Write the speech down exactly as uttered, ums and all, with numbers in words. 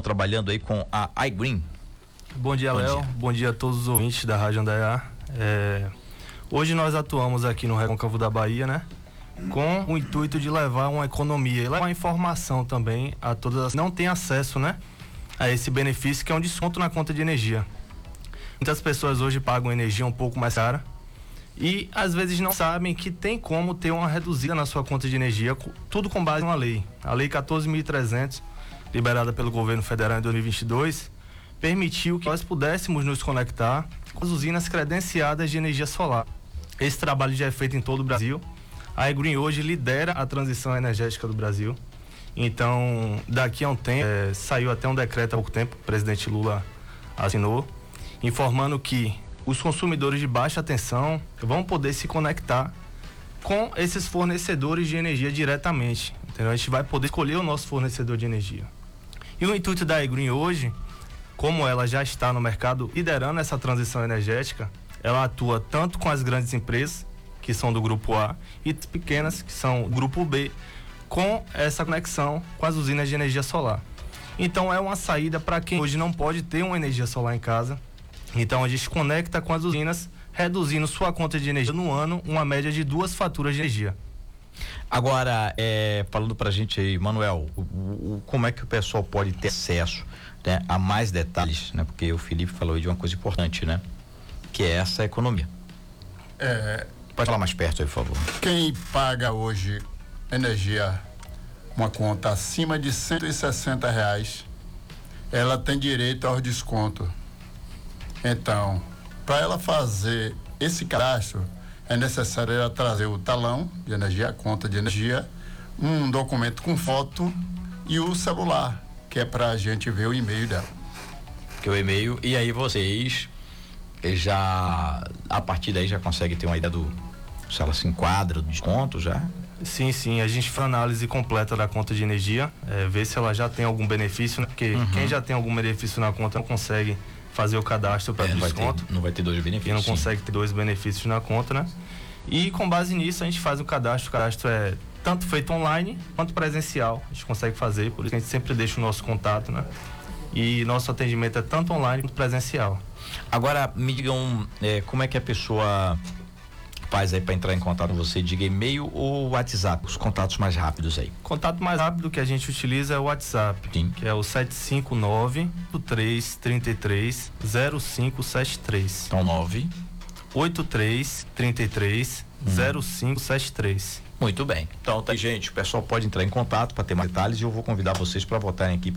trabalhando aí com a iGreen. Bom dia, Léo. Bom dia a todos os ouvintes da Rádio Andaiá. É... Hoje nós atuamos aqui no Recôncavo da Bahia, né? Com o intuito de levar uma economia e levar informação também a todas as que não têm acesso, né? A esse benefício que é um desconto na conta de energia. Muitas pessoas hoje pagam energia um pouco mais cara e às vezes não sabem que tem como ter uma reduzida na sua conta de energia, tudo com base em uma lei. A Lei quatorze mil e trezentos, liberada pelo governo federal em dois mil e vinte e dois, permitiu que nós pudéssemos nos conectar com as usinas credenciadas de energia solar. Esse trabalho já é feito em todo o Brasil. A iGreen hoje lidera a transição energética do Brasil. Então, daqui a um tempo, é, saiu até um decreto há pouco tempo, o presidente Lula assinou, informando que os consumidores de baixa tensão vão poder se conectar com esses fornecedores de energia diretamente. Entendeu? A gente vai poder escolher o nosso fornecedor de energia. E o intuito da iGreen hoje, como ela já está no mercado liderando essa transição energética, ela atua tanto com as grandes empresas, que são do grupo A, e as pequenas, que são do grupo B, com essa conexão com as usinas de energia solar. Então é uma saída para quem hoje não pode ter uma energia solar em casa. Então a gente conecta com as usinas, reduzindo sua conta de energia no ano, uma média de duas faturas de energia. Agora, é, falando pra gente aí, Manuel, o, o, como é que o pessoal pode ter acesso, né, a mais detalhes, né? Porque o Felipe falou aí de uma coisa importante, né? Que é essa economia. É, Pode falar mais perto aí, por favor. Quem paga hoje energia, uma conta acima de cento e sessenta reais, ela tem direito ao desconto. Então, para ela fazer esse cadastro, é necessário ela trazer o talão de energia, a conta de energia, um documento com foto e o celular, que é para a gente ver o e-mail dela. Que o e-mail, e aí vocês já, a partir daí já conseguem ter uma ideia do, se ela se enquadra, do desconto já? Sim, sim, a gente faz a análise completa da conta de energia, é, ver se ela já tem algum benefício, né? Porque uhum. quem já tem algum benefício na conta não consegue fazer o cadastro para é, desconto. Não vai ter dois benefícios. Quem não sim. consegue ter dois benefícios na conta, né? E com base nisso a gente faz o cadastro. O cadastro é tanto feito online quanto presencial. A gente consegue fazer, por isso que a gente sempre deixa o nosso contato, né? E nosso atendimento é tanto online quanto presencial. Agora, me digam, é, como é que a pessoa faz aí para entrar em contato com você? Diga e-mail ou WhatsApp, os contatos mais rápidos aí. O contato mais rápido que a gente utiliza é o WhatsApp, sim, que é o sete cinco nove, três três três, zero cinco sete três. Então, nove oito três três três, zero cinco sete três. Muito bem. Então, tá, gente, o pessoal pode entrar em contato para ter mais detalhes e eu vou convidar vocês para votarem aqui